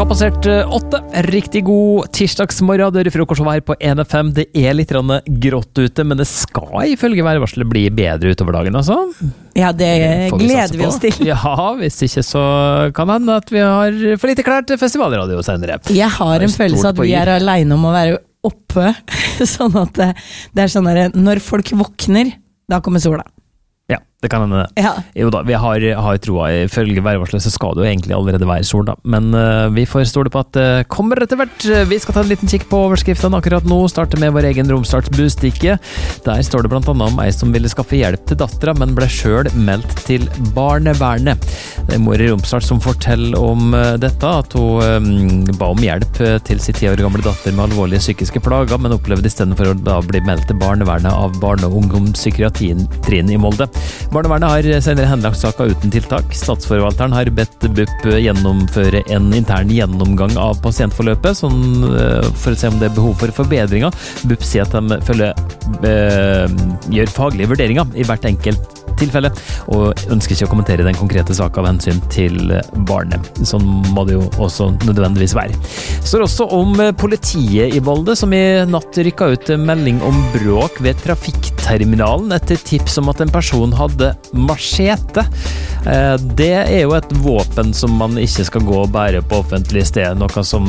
Klokka passert 8. Riktig god tirsdagsmorgen. Dere frokost her på 1FM. Det litt grått ute, men det skal ifølge værvarselet bli bedre utover dagen, altså. Ja, det gleder vi oss til. Ja, hvis ikke så kan det hende at vi har for lite klær til festivalradio senere. Jeg har en følelse at vi alene om å være oppe, sånn at det sånn der, når folk våkner, da kommer sola. Ja, det kan hende. Ja. Jo da, vi har troa. Ifølge værvarselet så skal det jo egentlig allerede være sol da, men vi får stole på at det kommer etter hvert. Vi skal ta en liten kikk på overskriftene akkurat nå, starte med vår egen Romsdals-bustikke. Der står det blant annet om ei som ville skaffe hjelp til dattera, men ble selv meldt til barnevernet. Det mor i Romsdal som forteller om dette, at hun ba om hjelp til sin 10 år gamle datter med alvorlige psykiske plager, men opplevde i stedet for å da bli meldt til barnevernet av barne- og ungdomspsykiatrien i Molde. Barnevernet har senere henlagt saka uten tiltak. Statsforvalteren har bedt BUP gjennomføre en intern gjennomgang av pasientforløpet, sånn, for å se om det behov for forbedringer. BUP sier at de gjør faglige vurderinger i hvert enkelt tilfelle, og ønsker ikke å kommentere den konkrete saka av hensyn til barnet. Sånn må det jo også nødvendigvis være. Det står også om politiet i Molde, som i natt rykket ut melding om bråk ved trafikkterminalen etter tips om at en person hadde machete. Det jo et våpen som man ikke skal gå og bære på offentlig sted, noe som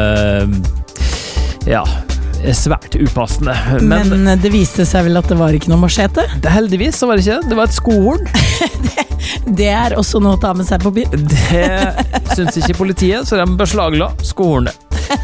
svært upassende. Men det viste seg vel at det var ikke noe machete? Heldigvis så var det ikke. Det var et skohorn. det også noe å ta med seg på byen. Det syns ikke politiet, så de beslagla skohornet.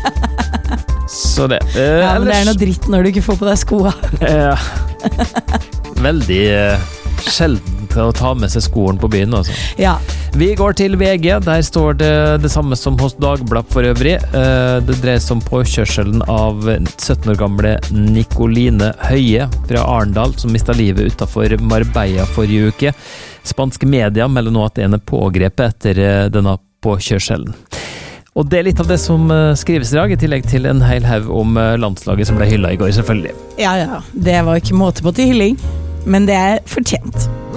Så det. Men det noe dritt når du ikke får på deg skoa. Ja. Veldig sjelden å ta med seg skoen på byen, altså. Ja. Vi går til VG. Der står det samme som hos Dagbladet for øvrig. Det dreier seg om påkjørselen av 17 år gamle Nikoline Høie fra Arendal, som mistet livet utenfor Marbella forrige uke. Spanske media melder nå at en pågrepet etter denne påkjørselen. Og det litt av det som skrives i dag, i tillegg til en hel haug om landslaget som ble hyllet i går, selvfølgelig. Ja. Det var ikke måte på til hylling, men det fortjent.